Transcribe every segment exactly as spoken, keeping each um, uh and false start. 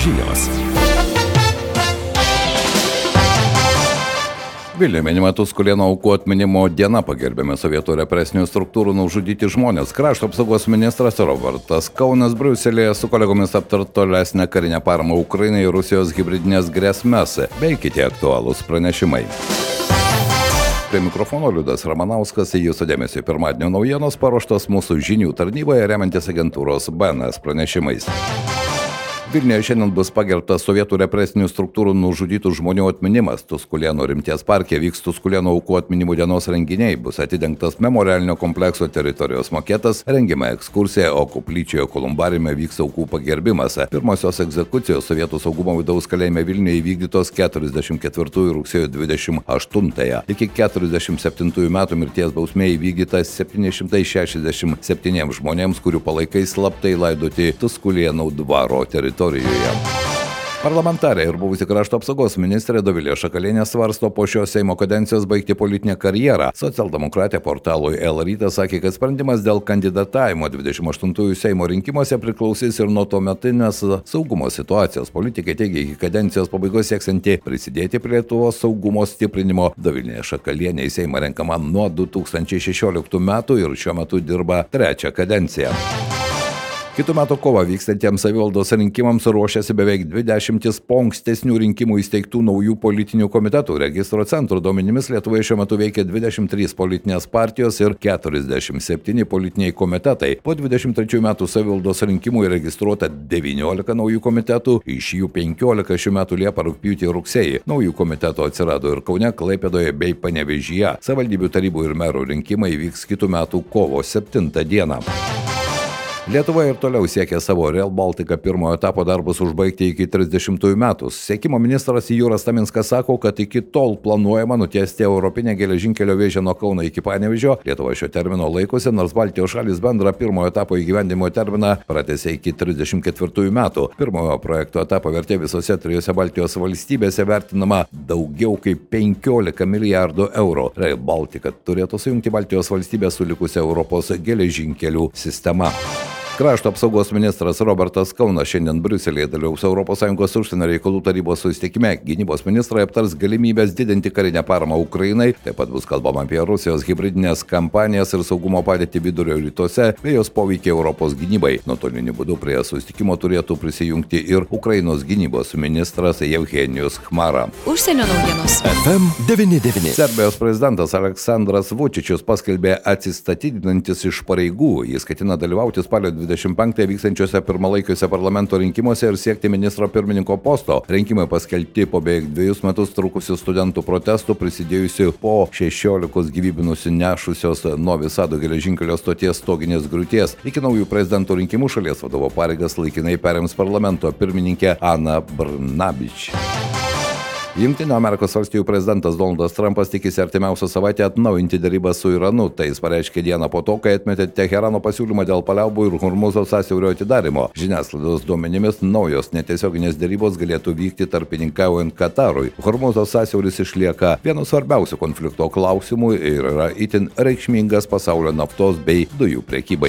žinios. Vilniuje minima Tuskulėnų aukų atminimo diena, pagerbiami sovietų represinių struktūrų nužudyti žmonės. Krašto apsaugos ministras Robertas Kaunas Briuselėje su kolegomis aptart tolesnę karinę paramą Ukrainai ir Rusijos hibridinės grėsmes bei kiti aktualūs pranešimai. Prie mikrofono Liudas Ramanauskas, jūsų dėmesio pirmadienio naujienos paruoštos mūsų žinių tarnyboje remiantis agentūros B N S pranešimais. Vilniuje šiandien bus pagerbtas sovietų represinių struktūrų nužudytų žmonių atminimas. Tuskulėnų rimties parke vyks Tuskulėnų aukų atminimų dienos renginiai, bus atidengtas memorialinio komplekso teritorijos maketas, rengiama ekskursija, o koplyčioje Kolumbariume vyks aukų pagerbimas. Pirmosios egzekucijos sovietų saugumo vidaus kalėjime Vilniuje įvykdytos keturiasdešimt ketvirtųjų rugsėjo dvidešimt aštuntąją. Iki keturiasdešimt septintųjų metų mirties bausmė įvykdyta septyni šimtai šešiasdešimt septyniems žmonėms, kurių palaikai slaptai laidoti Tuskulėnų dvaro teritorijoje. Parlamentarė ir buvusi krašto apsaugos ministrė Dovilė Šakalienė svarsto po šios Seimo kadencijos baigti politinę karjerą. Socialdemokratė portalui El Rytas sakė, kad sprendimas dėl kandidatavimo dvidešimt aštuntųjų Seimo rinkimuose priklausys ir nuo tuometinės saugumo situacijos. Politikai teigia, iki kadencijos pabaigos sieksianti prisidėti prie Lietuvos saugumo stiprinimo. Dovilė Šakalienė į Seimą renkama nuo du tūkstančiai šešioliktų metų ir šiuo metu dirba trečią kadenciją. Kitų metų kovą vykstantiems savivaldos rinkimams ruošiasi beveik dvidešimtis po ankstesnių rinkimų įsteigtų naujų politinių komitetų. Registro centro duomenimis Lietuvoje šiuo metu veikia dvidešimt trys politinės partijos ir keturiasdešimt septyni politiniai komitetai. Po dvidešimt trečiųjų metų savivaldos rinkimų įregistruota devyniolika naujų komitetų, iš jų penkiolika šių metų Liepą, rugpjūtį ir rugsėjį. Naujų komitetų atsirado ir Kaune, Klaipėdoje bei Panevėžyje. Savivaldybių tarybų ir merų rinkimai vyks kitų metų kovo septintą dieną. Lietuva ir toliau siekia savo Rail Baltica pirmojo etapo darbus užbaigti iki trisdešimtųjų metų. Susisiekimo ministras Jūras Taminskas sako, kad iki tol planuojama nutiesti europinę geležinkelio vėžę nuo Kauno iki Panevėžio. Lietuva šio termino laikosi, nors Baltijos šalys bendrą pirmojo etapo įgyvendinimo terminą pratęsė iki trisdešimt ketvirtųjų metų. Pirmojo projekto etapo vertė visose trijose Baltijos valstybėse vertinama daugiau kaip penkiolika milijardų eurų. Rail Baltica turėtų sujungti Baltijos valstybę su likusia Europos geležinkelių sistema. Krašto apsaugos ministras Robertas Kaunas šiandien Briuselėje dalyvaus Europos Sąjungos užsienio reikalų tarybos susitikime. Gynybos ministrai aptars galimybės didinti karinę paramą Ukrainai, taip pat bus kalbama apie Rusijos hibridinės kampanijas ir saugumo padėtį Vidurio rytuose bei jos poveikį Europos gynybai. Nuotoliniu būdu prie susitikimo turėtų prisijungti ir Ukrainos gynybos ministras Evgenijus Chmara. Užsienio naujienos. F M devyni devyni. Serbijos prezidentas Aleksandras Vučičius paskelbė atsistatydinantis iš pareigų. Jis ketina dalyvauti spalio dvidešimt penktąją vykstančiuose pirmalaikiuose parlamento rinkimuose ir siekti ministro pirmininko posto. Rinkimai paskelbti po beveik dviejus metus trukusių studentų protestų, prisidėjusių po šešiolikos gyvybių nusinešusios Novi Sado geležinkelio stoties stoginės griūties. Iki naujų prezidento rinkimų šalies vadovo pareigas laikinai perims parlamento pirmininkė Ana Brnabić. Jungtinių Amerikos valstijų prezidentas Donaldas Trumpas tikisi artimiausią savaitę atnaujinti derybas su Iranu. Tai jis pareiškė dieną po to, kai atmetė Teherano pasiūlymą dėl paliaubų ir Hormuzo sąsiaurio atidarymo. Žiniasklaidos duomenimis naujos netiesioginės derybos galėtų vykti tarpininkaujant Katarui. Hormuzo sąsiauris išlieka vienu svarbiausių konflikto klausimų ir yra itin reikšmingas pasaulio naftos bei dujų prekybai.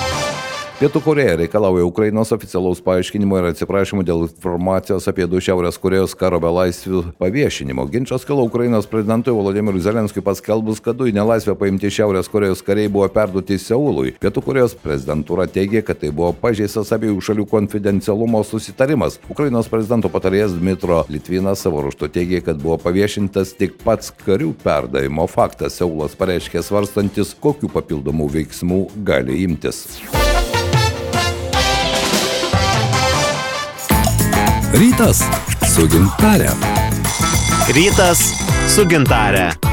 Pietų Korėja reikalauja Ukrainos oficialaus paaiškinimo ir atsiprašymų dėl informacijos apie du Šiaurės Korėjos karo belaisvių paviešinimo. Ginčas kilo Ukrainos prezidentui Volodymyrui Zelenskiui paskelbus, kad du į nelaisvę paimti Šiaurės Korėjos kariai buvo perduoti Seului. Pietų Korėjos prezidentūra teigia, kad tai buvo pažeistas abiejų šalių konfidencialumo susitarimas. Ukrainos prezidento patarėjas Dmytro Litvinas savo ruožtu teigia, kad buvo paviešintas tik pats karių perdavimo faktas. Seulas pareiškė svarstantis, kokių papildomų veiksmų gali imtis. Rytas su gintare. Rytas su gintare.